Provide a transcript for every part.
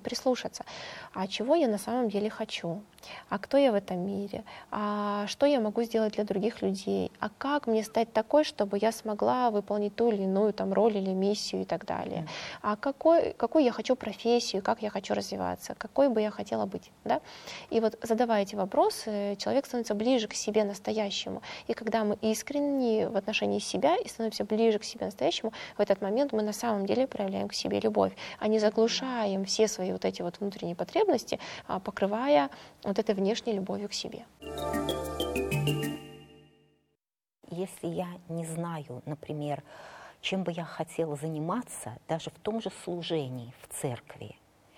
прислушаться, а чего я на самом деле хочу, а кто я в этом мире, а что я могу сделать для других людей, а как мне стать такой, чтобы я смогла выполнить ту или иную там роль или миссию и так далее, а какую я хочу профессию, как я хочу развиваться, какой бы я хотела быть, да? И вот задавая эти вопросы, человек становится ближе к себе настоящему, и когда мы искренни в отношении себя и становимся ближе к себе настоящему, в этот момент мы на самом деле проявляем к себе любовь, а не заглушаем все свои вот эти вот внутренние потребности, покрывая вот этой внешней любовью к себе. Если я не знаю, например, чем бы я хотела заниматься, даже в том же служении в церкви,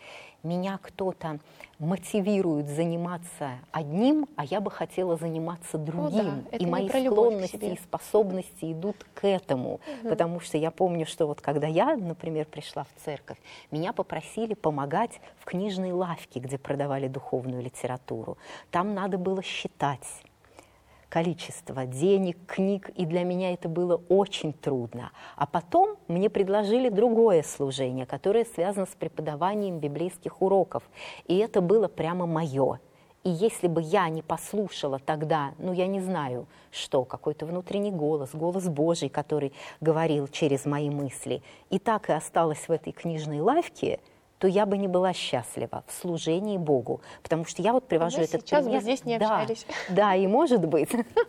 меня кто-то мотивирует заниматься одним, а я бы хотела заниматься другим. Да, и мои склонности и способности идут к этому. Потому что я помню, что вот когда я, например, пришла в церковь, меня попросили помогать в книжной лавке, где продавали духовную литературу. Там надо было считать количество денег, книг, и для меня это было очень трудно. А потом мне предложили другое служение, которое связано с преподаванием библейских уроков, и это было прямо мое. И если бы я не послушала тогда, ну, я не знаю, что, какой-то внутренний голос, голос Божий, который говорил через мои мысли, и так и осталась в этой книжной лавке, то я бы не была счастлива в служении Богу. Потому что я вот привожу этот пример. Сейчас бы здесь не общались. Да, и может быть.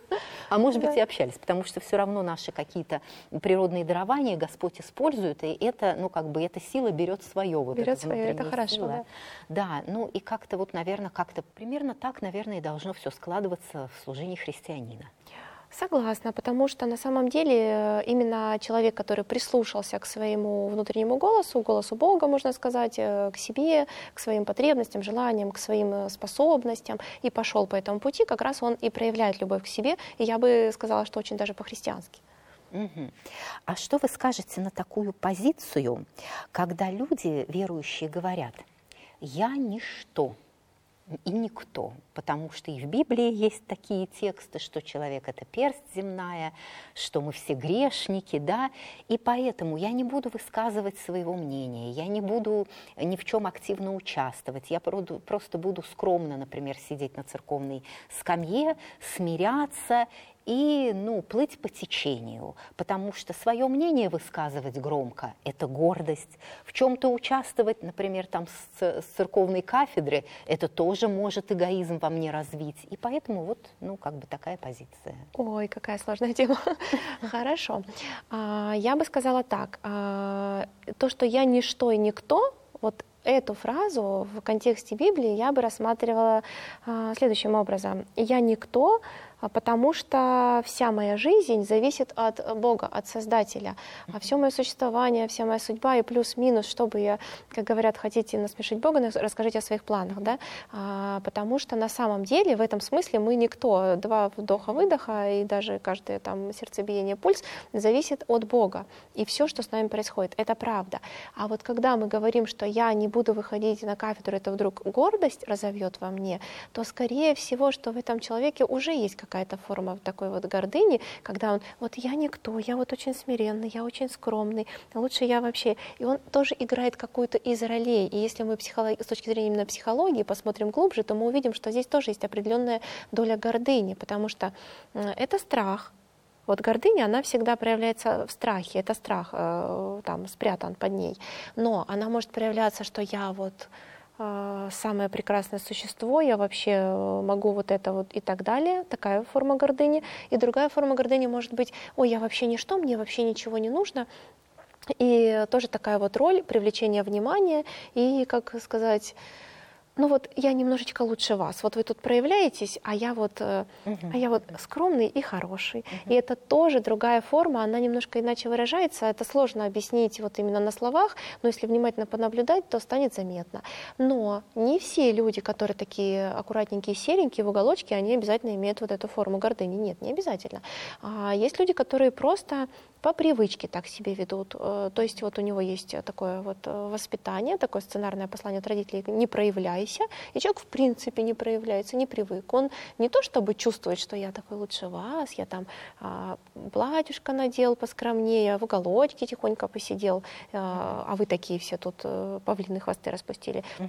А может быть и общались. Потому что все равно наши какие-то природные дарования Господь использует, и это, ну, как бы, эта сила берет свое. Вот берет свое, это хорошо. Сила. Да, ну и как-то вот, наверное, как-то примерно так, наверное, и должно все складываться в служении христианина. Согласна, потому что на самом деле именно человек, который прислушался к своему внутреннему голосу, голосу Бога, можно сказать, к себе, к своим потребностям, желаниям, к своим способностям и пошел по этому пути, как раз он и проявляет любовь к себе, и я бы сказала, что очень даже по-христиански. Угу. А что вы скажете на такую позицию, когда люди, верующие, говорят: «Я ничто и никто», потому что и в Библии есть такие тексты, что человек — это персть земная, что мы все грешники, да, и поэтому я не буду высказывать своего мнения, я не буду ни в чем активно участвовать, я просто буду скромно, например, сидеть на церковной скамье, смиряться и, ну, плыть по течению, потому что свое мнение высказывать громко — это гордость. В чем-то участвовать, например, там с церковной кафедры, это тоже может эгоизм во мне развить. И поэтому вот, ну, как бы такая позиция. Ой, какая сложная тема. Хорошо. Я бы сказала так. То, что я ничто и никто, вот эту фразу в контексте Библии я бы рассматривала следующим образом. Я никто, потому что вся моя жизнь зависит от Бога, от Создателя. А все мое существование, вся моя судьба и плюс-минус, чтобы я, как говорят, хотите насмешить Бога, расскажите о своих планах, да? Потому что на самом деле в этом смысле мы никто. 2 вдоха-выдоха и даже каждое там сердцебиение, пульс зависит от Бога. И все, что с нами происходит, это правда. А вот когда мы говорим, что я не буду выходить на кафедру, это вдруг гордость разовьет во мне, то скорее всего, что в этом человеке уже есть какая-то форма такой вот гордыни, когда он, вот я никто, я вот очень смиренный, я очень скромный, лучше я вообще. И он тоже играет какую-то из ролей. И если мы с точки зрения именно психологии посмотрим глубже, то мы увидим, что здесь тоже есть определенная доля гордыни, потому что это страх. Вот гордыня, она всегда проявляется в страхе, это страх там спрятан под ней. Но она может проявляться, что я вот самое прекрасное существо, я вообще могу вот это вот и так далее, такая форма гордыни. И другая форма гордыни может быть: ой, я вообще ничто, мне вообще ничего не нужно. И тоже такая вот роль привлечения внимания и, как сказать, ну вот я немножечко лучше вас. Вот вы тут проявляетесь, а я вот скромный и хороший. И это тоже другая форма, она немножко иначе выражается. Это сложно объяснить вот именно на словах, но если внимательно понаблюдать, то станет заметно. Но не все люди, которые такие аккуратненькие, серенькие в уголочке, они обязательно имеют вот эту форму гордыни. Нет, не обязательно. Есть люди, которые просто по привычке так себя ведут. То есть вот у него есть такое вот воспитание, такое сценарное послание от родителей: не проявляйся. И человек в принципе не проявляется, не привык. Он не то чтобы чувствует, что я такой лучше вас, я там платьюшко надел поскромнее, в уголочке тихонько посидел, а вы такие все тут павлины хвосты распустили.